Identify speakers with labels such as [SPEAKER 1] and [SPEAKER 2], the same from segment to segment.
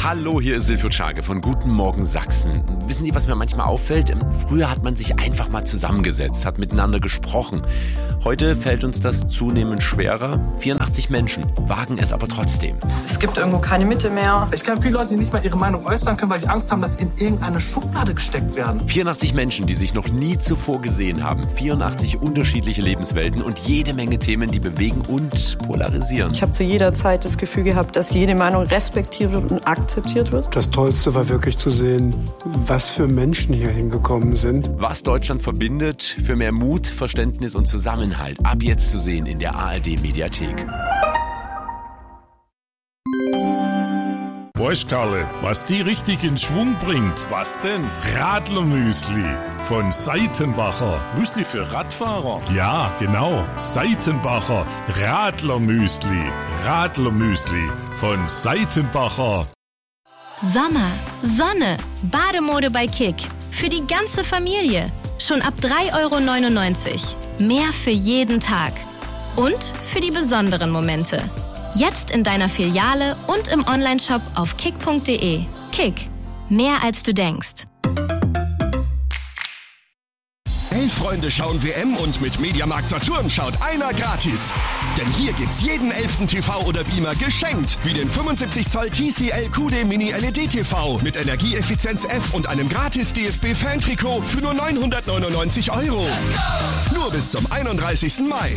[SPEAKER 1] Hallo, hier ist Silvio Czage von Guten Morgen Sachsen. Wissen Sie, was mir manchmal auffällt? Früher hat man sich einfach mal zusammengesetzt, hat miteinander gesprochen. Heute fällt uns das zunehmend schwerer. 84 Menschen wagen es aber trotzdem.
[SPEAKER 2] Es gibt irgendwo keine Mitte mehr.
[SPEAKER 3] Ich kenne viele Leute, die nicht mal ihre Meinung äußern können, weil die Angst haben, dass sie in irgendeine Schublade gesteckt werden.
[SPEAKER 1] 84 Menschen, die sich noch nie zuvor gesehen haben. 84 unterschiedliche Lebenswelten und jede Menge Themen, die bewegen und polarisieren.
[SPEAKER 2] Ich habe zu jeder Zeit das Gefühl gehabt, dass jede Meinung respektiert wird und akzeptiert wird.
[SPEAKER 4] Das Tollste war wirklich zu sehen, was für Menschen hier hingekommen sind.
[SPEAKER 1] Was Deutschland verbindet, für mehr Mut, Verständnis und Zusammenhalt. Ab jetzt zu sehen in der ARD-Mediathek.
[SPEAKER 5] Weißt Karle, was die richtig in Schwung bringt? Was denn? Radlermüsli von Seitenbacher. Müsli für Radfahrer? Ja, genau. Seitenbacher Radlermüsli. Radlermüsli von Seitenbacher.
[SPEAKER 6] Sommer, Sonne, Bademode bei Kick. Für die ganze Familie. Schon ab 3,99 €. Mehr für jeden Tag. Und für die besonderen Momente. Jetzt in deiner Filiale und im Onlineshop auf kick.de. Kick. Mehr als du denkst.
[SPEAKER 7] 11 Freunde schauen WM und mit Mediamarkt Saturn schaut einer gratis. Denn hier gibt's jeden 11. TV oder Beamer geschenkt. Wie den 75 Zoll TCL QD Mini LED TV mit Energieeffizienz F und einem gratis DFB-Fan-Trikot für nur 999 €. Nur bis zum 31. Mai.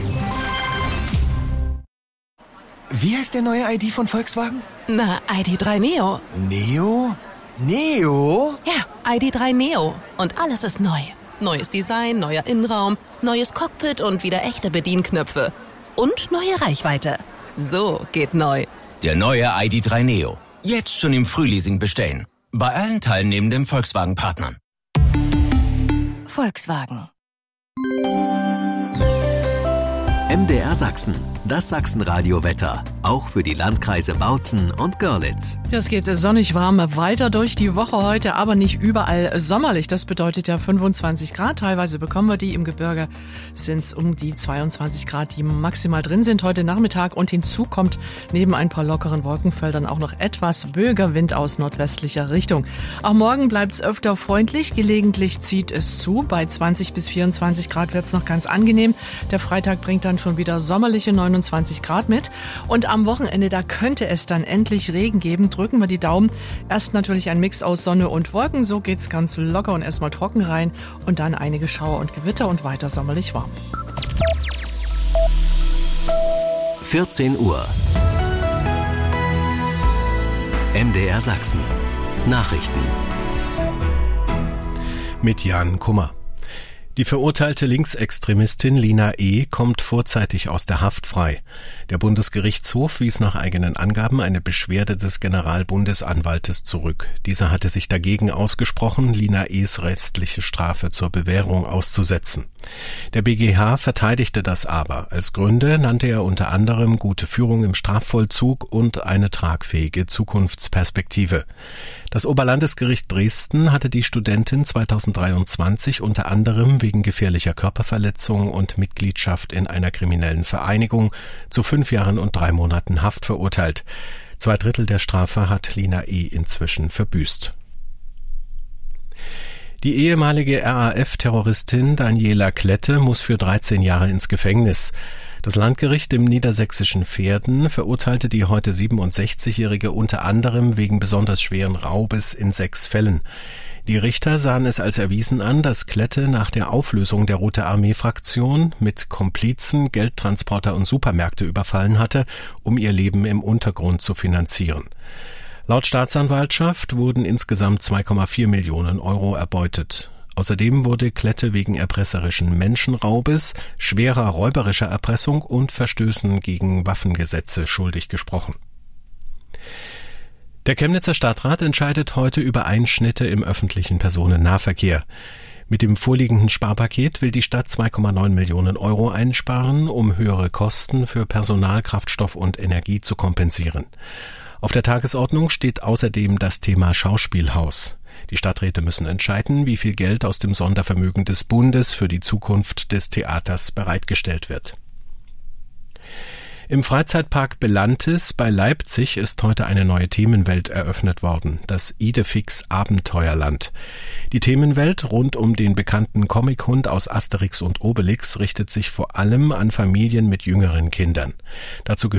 [SPEAKER 8] Wie heißt der neue ID von Volkswagen?
[SPEAKER 9] Na, ID.3 Neo.
[SPEAKER 8] Neo? Neo?
[SPEAKER 9] Ja, ID.3 Neo. Und alles ist neu. Neues Design, neuer Innenraum, neues Cockpit und wieder echte Bedienknöpfe. Und neue Reichweite. So geht neu.
[SPEAKER 10] Der neue ID.3 Neo. Jetzt schon im Frühleasing bestellen. Bei allen teilnehmenden Volkswagen-Partnern.
[SPEAKER 9] Volkswagen.
[SPEAKER 11] MDR Sachsen, das Sachsenradio-Wetter, auch für die Landkreise Bautzen und Görlitz.
[SPEAKER 12] Es geht sonnig warm weiter durch die Woche heute, aber nicht überall sommerlich. Das bedeutet ja 25 Grad. Teilweise bekommen wir die. Im Gebirge sind es um die 22 Grad, die maximal drin sind heute Nachmittag. Und hinzu kommt neben ein paar lockeren Wolkenfeldern auch noch etwas böiger Wind aus nordwestlicher Richtung. Auch morgen bleibt es öfter freundlich. Gelegentlich zieht es zu. Bei 20 bis 24 Grad wird es noch ganz angenehm. Der Freitag bringt dann schon wieder sommerliche 29 Grad mit. Und am Wochenende, da könnte es dann endlich Regen geben. Drücken wir die Daumen. Erst natürlich ein Mix aus Sonne und Wolken. So geht's ganz locker und erstmal trocken rein. Und dann einige Schauer und Gewitter und weiter sommerlich warm.
[SPEAKER 11] 14 Uhr. MDR Sachsen. Nachrichten.
[SPEAKER 13] Mit Jan Kummer. Die verurteilte Linksextremistin Lina E. kommt vorzeitig aus der Haft frei. Der Bundesgerichtshof wies nach eigenen Angaben eine Beschwerde des Generalbundesanwaltes zurück. Dieser hatte sich dagegen ausgesprochen, Lina E.s restliche Strafe zur Bewährung auszusetzen. Der BGH verteidigte das aber. Als Gründe nannte er unter anderem gute Führung im Strafvollzug und eine tragfähige Zukunftsperspektive. Das Oberlandesgericht Dresden hatte die Studentin 2023 unter anderem wegen gefährlicher Körperverletzung und Mitgliedschaft in einer kriminellen Vereinigung zu 5 Jahren und 3 Monaten Haft verurteilt. 2/3 der Strafe hat Lina E. inzwischen verbüßt. Die ehemalige RAF-Terroristin Daniela Klette muss für 13 Jahre ins Gefängnis. Das Landgericht im niedersächsischen Verden verurteilte die heute 67-Jährige unter anderem wegen besonders schweren Raubes in 6 Fällen. Die Richter sahen es als erwiesen an, dass Klette nach der Auflösung der Rote Armee-Fraktion mit Komplizen Geldtransporter und Supermärkte überfallen hatte, um ihr Leben im Untergrund zu finanzieren. Laut Staatsanwaltschaft wurden insgesamt 2,4 Millionen € erbeutet. Außerdem wurde Klette wegen erpresserischen Menschenraubes, schwerer räuberischer Erpressung und Verstößen gegen Waffengesetze schuldig gesprochen. Der Chemnitzer Stadtrat entscheidet heute über Einschnitte im öffentlichen Personennahverkehr. Mit dem vorliegenden Sparpaket will die Stadt 2,9 Millionen € einsparen, um höhere Kosten für Personal, Kraftstoff und Energie zu kompensieren. Auf der Tagesordnung steht außerdem das Thema Schauspielhaus. Die Stadträte müssen entscheiden, wie viel Geld aus dem Sondervermögen des Bundes für die Zukunft des Theaters bereitgestellt wird. Im Freizeitpark Belantis bei Leipzig ist heute eine neue Themenwelt eröffnet worden, das Idefix Abenteuerland. Die Themenwelt rund um den bekannten Comichund aus Asterix und Obelix richtet sich vor allem an Familien mit jüngeren Kindern. Dazu